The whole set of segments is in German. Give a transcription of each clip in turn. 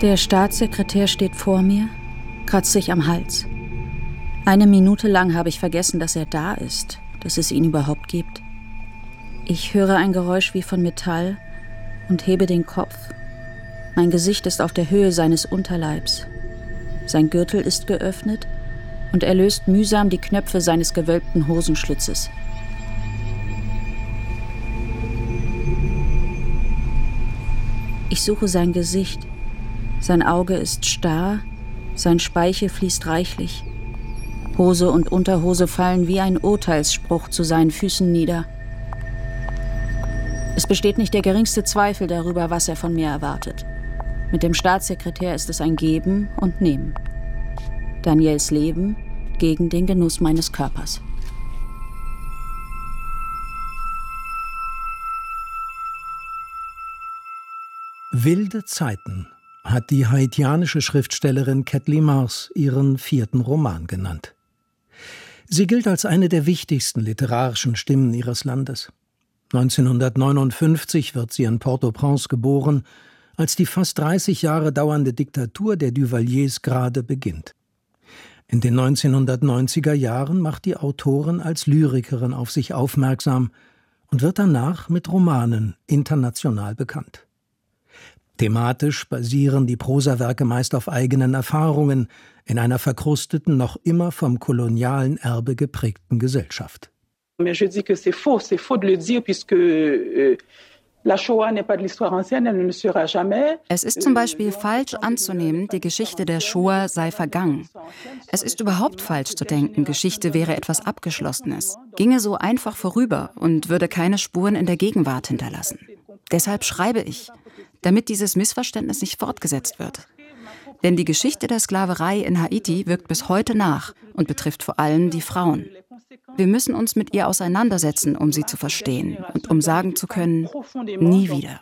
Der Staatssekretär steht vor mir, kratzt sich am Hals. Eine Minute lang habe ich vergessen, dass er da ist, dass es ihn überhaupt gibt. Ich höre ein Geräusch wie von Metall und hebe den Kopf. Mein Gesicht ist auf der Höhe seines Unterleibs. Sein Gürtel ist geöffnet und er löst mühsam die Knöpfe seines gewölbten Hosenschlitzes. Ich suche sein Gesicht. Sein Auge ist starr, sein Speichel fließt reichlich. Hose und Unterhose fallen wie ein Urteilsspruch zu seinen Füßen nieder. Es besteht nicht der geringste Zweifel darüber, was er von mir erwartet. Mit dem Staatssekretär ist es ein Geben und Nehmen. Daniels Leben gegen den Genuss meines Körpers. Wilde Zeiten hat die haitianische Schriftstellerin Kathleen Mars ihren 4. Roman genannt. Sie gilt als eine der wichtigsten literarischen Stimmen ihres Landes. 1959 wird sie in Port-au-Prince geboren, als die fast 30 Jahre dauernde Diktatur der Duvaliers gerade beginnt. In den 1990er Jahren macht die Autorin als Lyrikerin auf sich aufmerksam und wird danach mit Romanen international bekannt. Thematisch basieren die Prosawerke meist auf eigenen Erfahrungen in einer verkrusteten, noch immer vom kolonialen Erbe geprägten Gesellschaft. Mais je dis que c'est faux de le dire puisque la Shoah n'est pas de l'histoire ancienne, elle ne le sera jamais. Es ist zum Beispiel falsch anzunehmen, die Geschichte der Shoah sei vergangen. Es ist überhaupt falsch zu denken, Geschichte wäre etwas Abgeschlossenes, ginge so einfach vorüber und würde keine Spuren in der Gegenwart hinterlassen. Deshalb schreibe ich, damit dieses Missverständnis nicht fortgesetzt wird. Denn die Geschichte der Sklaverei in Haiti wirkt bis heute nach und betrifft vor allem die Frauen. Wir müssen uns mit ihr auseinandersetzen, um sie zu verstehen und um sagen zu können, nie wieder.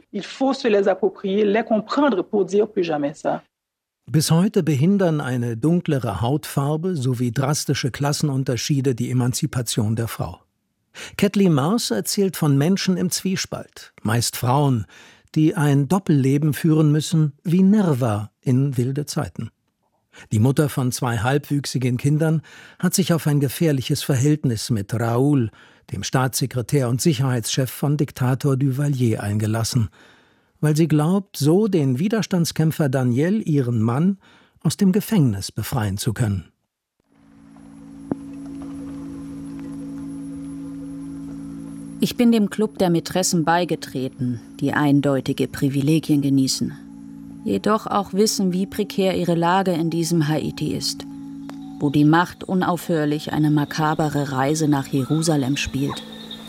Bis heute behindern eine dunklere Hautfarbe sowie drastische Klassenunterschiede die Emanzipation der Frau. Kathleen Mars erzählt von Menschen im Zwiespalt, meist Frauen, die ein Doppelleben führen müssen wie Nerva in Wilde Zeiten. Die Mutter von 2 halbwüchsigen Kindern hat sich auf ein gefährliches Verhältnis mit Raoul, dem Staatssekretär und Sicherheitschef von Diktator Duvalier, eingelassen, weil sie glaubt, so den Widerstandskämpfer Daniel, ihren Mann, aus dem Gefängnis befreien zu können. Ich bin dem Club der Mätressen beigetreten, die eindeutige Privilegien genießen. Jedoch auch wissen, wie prekär ihre Lage in diesem Haiti ist, wo die Macht unaufhörlich eine makabere Reise nach Jerusalem spielt.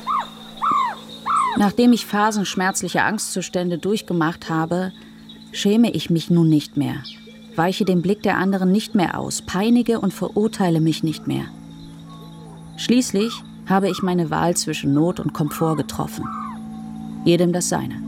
Nachdem ich Phasen schmerzlicher Angstzustände durchgemacht habe, schäme ich mich nun nicht mehr, weiche dem Blick der anderen nicht mehr aus, peinige und verurteile mich nicht mehr. Schließlich habe ich meine Wahl zwischen Not und Komfort getroffen. Jedem das Seine.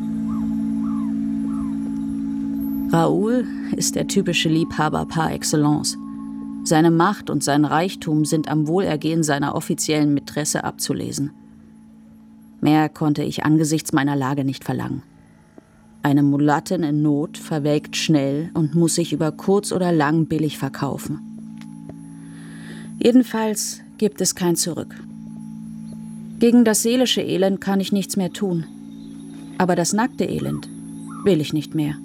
Raoul ist der typische Liebhaber par excellence. Seine Macht und sein Reichtum sind am Wohlergehen seiner offiziellen Mätresse abzulesen. Mehr konnte ich angesichts meiner Lage nicht verlangen. Eine Mulattin in Not verwelkt schnell und muss sich über kurz oder lang billig verkaufen. Jedenfalls gibt es kein Zurück. Gegen das seelische Elend kann ich nichts mehr tun. Aber das nackte Elend will ich nicht mehr.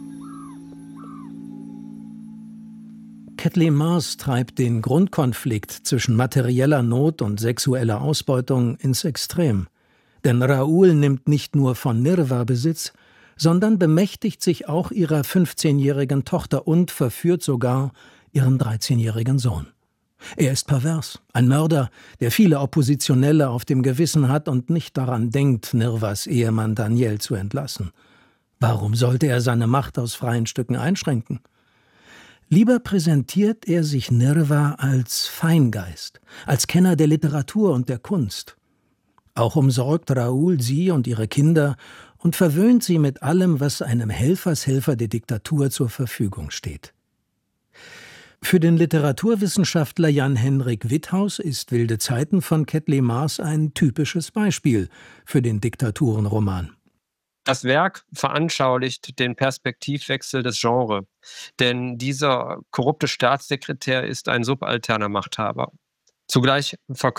Kathleen Mars treibt den Grundkonflikt zwischen materieller Not und sexueller Ausbeutung ins Extrem. Denn Raoul nimmt nicht nur von Nerva Besitz, sondern bemächtigt sich auch ihrer 15-jährigen Tochter und verführt sogar ihren 13-jährigen Sohn. Er ist pervers, ein Mörder, der viele Oppositionelle auf dem Gewissen hat und nicht daran denkt, Nervas Ehemann Daniel zu entlassen. Warum sollte er seine Macht aus freien Stücken einschränken? Lieber präsentiert er sich Nerva als Feingeist, als Kenner der Literatur und der Kunst. Auch umsorgt Raoul sie und ihre Kinder und verwöhnt sie mit allem, was einem Helfershelfer der Diktatur zur Verfügung steht. Für den Literaturwissenschaftler Jan-Henrik Witthaus ist Wilde Zeiten von Kathleen Mars ein typisches Beispiel für den Diktaturenroman. Das Werk veranschaulicht den Perspektivwechsel des Genres, denn dieser korrupte Staatssekretär ist ein subalterner Machthaber. Zugleich verkörpert